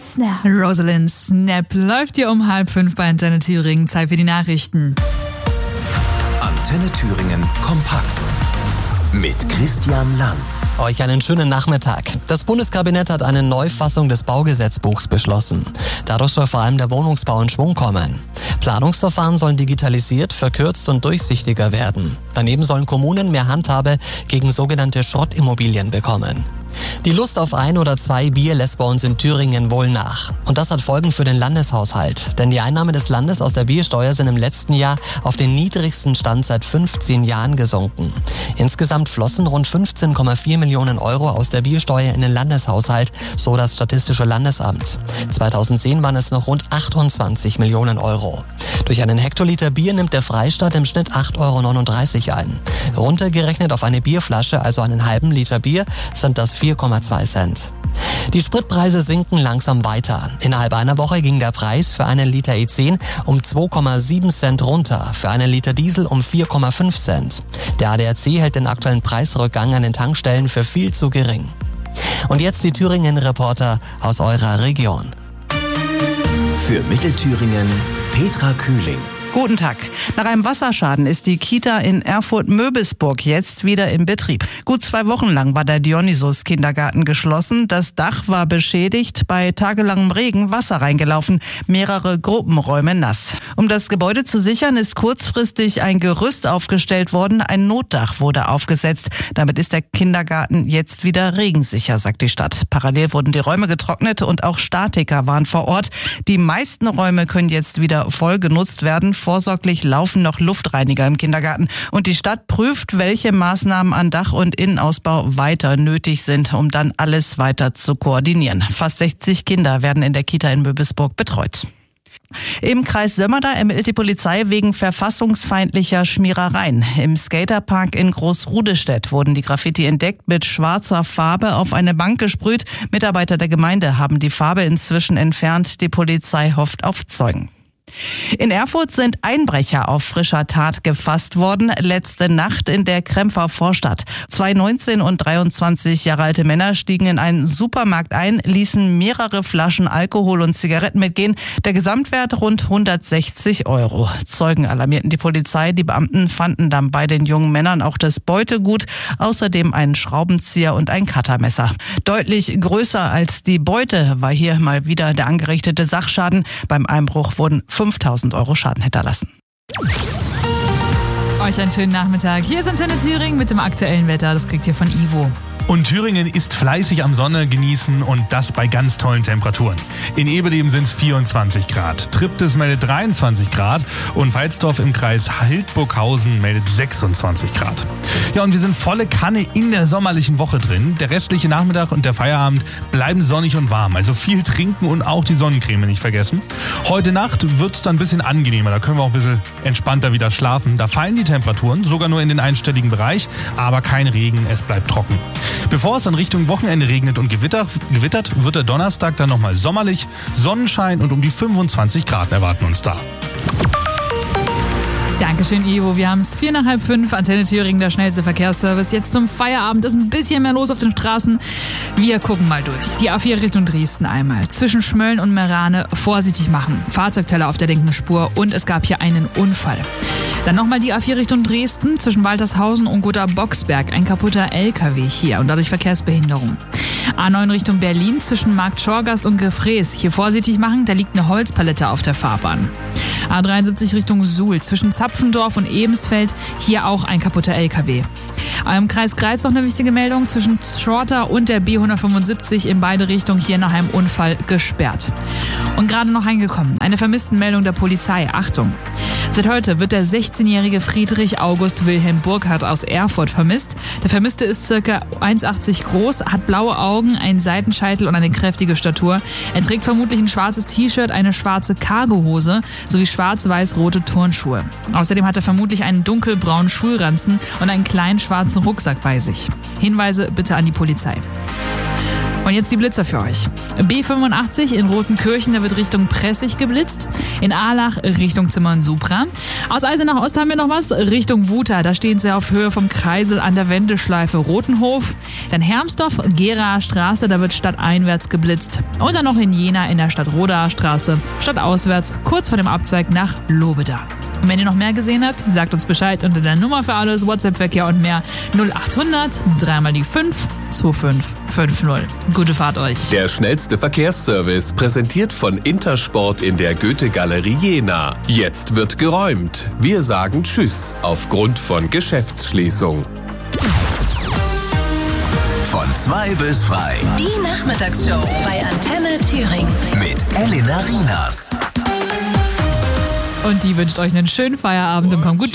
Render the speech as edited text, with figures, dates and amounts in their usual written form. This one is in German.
Snap. Rosalind Snap läuft hier um 4:30 bei Antenne Thüringen. Zeit für die Nachrichten. Antenne Thüringen kompakt mit Christian Lang. Euch einen schönen Nachmittag. Das Bundeskabinett hat eine Neufassung des Baugesetzbuchs beschlossen. Dadurch soll vor allem der Wohnungsbau in Schwung kommen. Planungsverfahren sollen digitalisiert, verkürzt und durchsichtiger werden. Daneben sollen Kommunen mehr Handhabe gegen sogenannte Schrottimmobilien bekommen. Die Lust auf 1 oder 2 Bier lässt bei uns in Thüringen wohl nach. Und das hat Folgen für den Landeshaushalt. Denn die Einnahmen des Landes aus der Biersteuer sind im letzten Jahr auf den niedrigsten Stand seit 15 Jahren gesunken. Insgesamt flossen rund 15,4 Millionen Euro aus der Biersteuer in den Landeshaushalt, so das Statistische Landesamt. 2010 waren es noch rund 28 Millionen Euro. Durch einen Hektoliter Bier nimmt der Freistaat im Schnitt 8,39 € ein. Runtergerechnet auf eine Bierflasche, also einen halben Liter Bier, sind das 4,2 Cent. Die Spritpreise sinken langsam weiter. Innerhalb einer Woche ging der Preis für einen Liter E10 um 2,7 Cent runter, für einen Liter Diesel um 4,5 Cent. Der ADAC hält den aktuellen Preisrückgang an den Tankstellen für viel zu gering. Und jetzt die Thüringen-Reporter aus eurer Region. Für Mittelthüringen Petra Kühling. Guten Tag. Nach einem Wasserschaden ist die Kita in Erfurt-Möbisburg jetzt wieder in Betrieb. Gut 2 Wochen lang war der Dionysus-Kindergarten geschlossen. Das Dach war beschädigt, bei tagelangem Regen Wasser reingelaufen, mehrere Gruppenräume nass. Um das Gebäude zu sichern, ist kurzfristig ein Gerüst aufgestellt worden. Ein Notdach wurde aufgesetzt. Damit ist der Kindergarten jetzt wieder regensicher, sagt die Stadt. Parallel wurden die Räume getrocknet und auch Statiker waren vor Ort. Die meisten Räume können jetzt wieder voll genutzt werden. Vorsorglich laufen noch Luftreiniger im Kindergarten. Und die Stadt prüft, welche Maßnahmen an Dach- und Innenausbau weiter nötig sind, um dann alles weiter zu koordinieren. Fast 60 Kinder werden in der Kita in Möbisburg betreut. Im Kreis Sömmerda ermittelt die Polizei wegen verfassungsfeindlicher Schmierereien. Im Skaterpark in Großrudestedt wurden die Graffiti entdeckt, mit schwarzer Farbe auf eine Bank gesprüht. Mitarbeiter der Gemeinde haben die Farbe inzwischen entfernt. Die Polizei hofft auf Zeugen. In Erfurt sind Einbrecher auf frischer Tat gefasst worden, letzte Nacht in der Krempfer Vorstadt. 2 19 und 23 Jahre alte Männer stiegen in einen Supermarkt ein, ließen mehrere Flaschen Alkohol und Zigaretten mitgehen. Der Gesamtwert rund 160 €. Zeugen alarmierten die Polizei. Die Beamten fanden dann bei den jungen Männern auch das Beutegut, außerdem einen Schraubenzieher und ein Cuttermesser. Deutlich größer als die Beute war hier mal wieder der angerichtete Sachschaden. Beim Einbruch wurden 5.000 € Schaden hinterlassen. Euch einen schönen Nachmittag. Hier ist Antenne Thüringen mit dem aktuellen Wetter. Das kriegt ihr von Ivo. Und Thüringen ist fleißig am Sonne genießen und das bei ganz tollen Temperaturen. In Eberleben sind es 24 Grad, Triptis meldet 23 Grad und Walsdorf im Kreis Hildburghausen meldet 26 Grad. Ja, und wir sind volle Kanne in der sommerlichen Woche drin. Der restliche Nachmittag und der Feierabend bleiben sonnig und warm, also viel trinken und auch die Sonnencreme nicht vergessen. Heute Nacht wird es dann ein bisschen angenehmer, da können wir auch ein bisschen entspannter wieder schlafen. Da fallen die Temperaturen, sogar nur in den einstelligen Bereich, aber kein Regen, es bleibt trocken. Bevor es dann Richtung Wochenende regnet und gewittert, wird der Donnerstag dann nochmal sommerlich, Sonnenschein und um die 25 Grad erwarten uns da. Dankeschön, Ivo. Wir haben es 4:45, Antenne Thüringen, der schnellste Verkehrsservice. Jetzt zum Feierabend ist ein bisschen mehr los auf den Straßen. Wir gucken mal durch. Die A4 Richtung Dresden einmal. Zwischen Schmölln und Merane vorsichtig machen. Fahrzeugteller auf der linken Spur und es gab hier einen Unfall. Dann nochmal die A4 Richtung Dresden, zwischen Waltershausen und Gotha-Boxberg. Ein kaputter LKW hier und dadurch Verkehrsbehinderung. A9 Richtung Berlin, zwischen Markt Schorgast und Gefrees. Hier vorsichtig machen, da liegt eine Holzpalette auf der Fahrbahn. A73 Richtung Suhl, zwischen Zapfendorf und Ebensfeld. Hier auch ein kaputter LKW. Im Kreis Greiz noch eine wichtige Meldung. Zwischen Schorter und der B175 in beide Richtungen hier nach einem Unfall gesperrt. Und gerade noch eingekommen, eine Vermisstenmeldung der Polizei. Achtung! Seit heute wird der 16-jährige Friedrich August Wilhelm Burkhardt aus Erfurt vermisst. Der Vermisste ist ca. 1,80 groß, hat blaue Augen, einen Seitenscheitel und eine kräftige Statur. Er trägt vermutlich ein schwarzes T-Shirt, eine schwarze Cargohose sowie schwarz-weiß-rote Turnschuhe. Außerdem hat er vermutlich einen dunkelbraunen Schulranzen und einen kleinen schwarzen Rucksack bei sich. Hinweise bitte an die Polizei. Und jetzt die Blitzer für euch. B85 in Rotenkirchen, da wird Richtung Pressig geblitzt. In Ahlach Richtung Zimmern-Supra. Aus Eisenach Ost haben wir noch was. Richtung Wuta, da stehen sie auf Höhe vom Kreisel an der Wendeschleife Rotenhof. Dann Hermsdorf, Geraer Straße, da wird stadteinwärts geblitzt. Und dann noch in Jena in der Stadtrodaer Straße, stadtauswärts, kurz vor dem Abzweig nach Lobeda. Und wenn ihr noch mehr gesehen habt, sagt uns Bescheid unter der Nummer für alles, WhatsApp-Verkehr und mehr 0800 3 die 5 2550. Gute Fahrt euch. Der schnellste Verkehrsservice, präsentiert von Intersport in der Goethe-Galerie Jena. Jetzt wird geräumt. Wir sagen Tschüss aufgrund von Geschäftsschließung. Von 2 bis frei. Die Nachmittagsshow bei Antenne Thüringen. Mit Elena Rienas. Und die wünscht euch einen schönen Feierabend und kommt gut